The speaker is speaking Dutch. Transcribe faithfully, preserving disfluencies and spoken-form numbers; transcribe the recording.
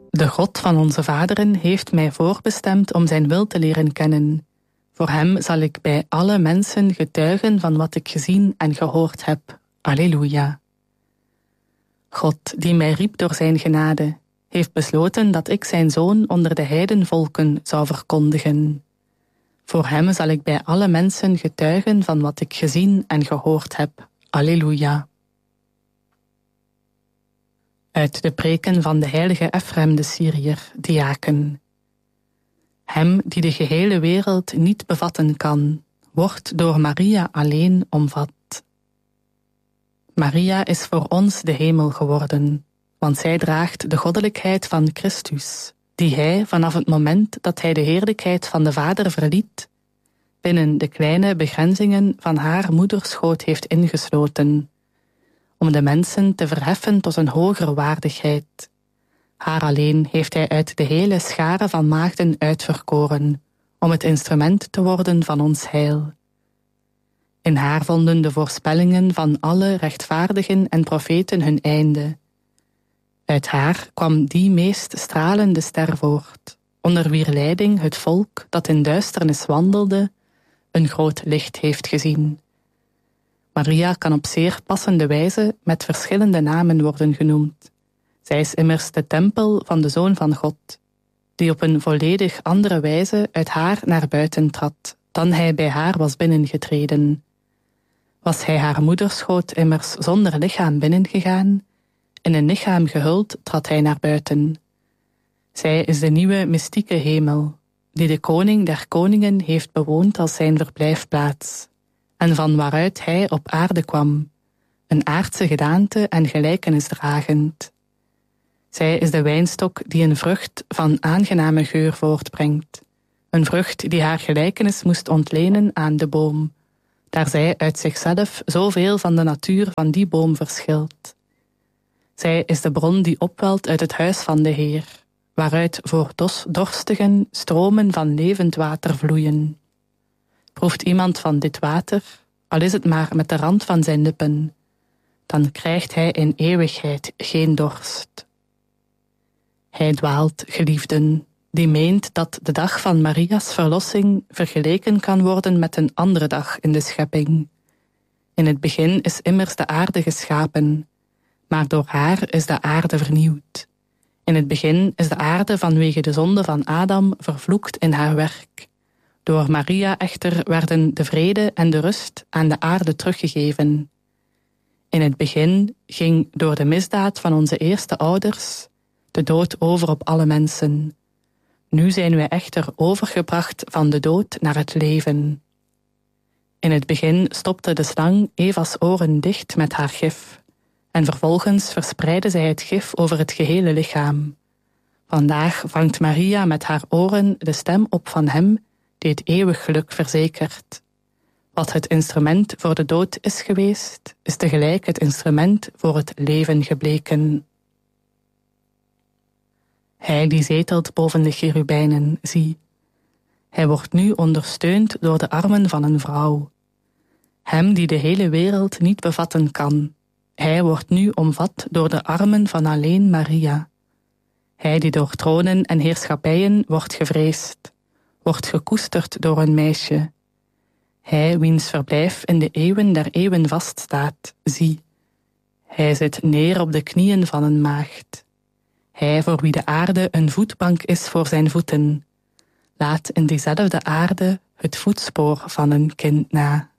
De God van onze vaderen heeft mij voorbestemd om zijn wil te leren kennen. Voor hem zal ik bij alle mensen getuigen van wat ik gezien en gehoord heb. Alleluia. God, die mij riep door zijn genade, heeft besloten dat ik zijn zoon onder de heidenvolken zou verkondigen. Voor hem zal ik bij alle mensen getuigen van wat ik gezien en gehoord heb. Alleluia. Uit de preken van de heilige Efrem de Syriër, diaken. Hem die de gehele wereld niet bevatten kan, wordt door Maria alleen omvat. Maria is voor ons de hemel geworden, want zij draagt de goddelijkheid van Christus, die hij vanaf het moment dat hij de heerlijkheid van de Vader verliet, binnen de kleine begrenzingen van haar moederschoot heeft ingesloten, om de mensen te verheffen tot een hogere waardigheid. Haar alleen heeft hij uit de hele schare van maagden uitverkoren, om het instrument te worden van ons heil. In haar vonden de voorspellingen van alle rechtvaardigen en profeten hun einde. Uit haar kwam die meest stralende ster voort, onder wier leiding het volk dat in duisternis wandelde, een groot licht heeft gezien. Maria kan op zeer passende wijze met verschillende namen worden genoemd. Zij is immers de tempel van de Zoon van God, die op een volledig andere wijze uit haar naar buiten trad, dan hij bij haar was binnengetreden. Was hij haar moederschoot immers zonder lichaam binnengegaan, in een lichaam gehuld trad hij naar buiten. Zij is de nieuwe mystieke hemel, die de koning der koningen heeft bewoond als zijn verblijfplaats, en van waaruit hij op aarde kwam, een aardse gedaante en gelijkenis dragend. Zij is de wijnstok die een vrucht van aangename geur voortbrengt, een vrucht die haar gelijkenis moest ontlenen aan de boom, daar zij uit zichzelf zoveel van de natuur van die boom verschilt. Zij is de bron die opwelt uit het huis van de Heer, waaruit voor dos- dorstigen stromen van levend water vloeien. Proeft iemand van dit water, al is het maar met de rand van zijn lippen, dan krijgt hij in eeuwigheid geen dorst. Hij dwaalt, geliefden, die meent dat de dag van Maria's verlossing vergeleken kan worden met een andere dag in de schepping. In het begin is immers de aarde geschapen, maar door haar is de aarde vernieuwd. In het begin is de aarde vanwege de zonde van Adam vervloekt in haar werk. Door Maria echter werden de vrede en de rust aan de aarde teruggegeven. In het begin ging door de misdaad van onze eerste ouders de dood over op alle mensen. Nu zijn wij echter overgebracht van de dood naar het leven. In het begin stopte de slang Eva's oren dicht met haar gif, en vervolgens verspreidde zij het gif over het gehele lichaam. Vandaag vangt Maria met haar oren de stem op van hem die het eeuwig geluk verzekert. Wat het instrument voor de dood is geweest, is tegelijk het instrument voor het leven gebleken. Hij die zetelt boven de cherubijnen, zie. Hij wordt nu ondersteund door de armen van een vrouw. Hem die de hele wereld niet bevatten kan, hij wordt nu omvat door de armen van alleen Maria. Hij die door tronen en heerschappijen wordt gevreesd, wordt gekoesterd door een meisje. Hij wiens verblijf in de eeuwen der eeuwen vaststaat, zie. Hij zit neer op de knieën van een maagd. Hij voor wie de aarde een voetbank is voor zijn voeten, laat in diezelfde aarde het voetspoor van een kind na.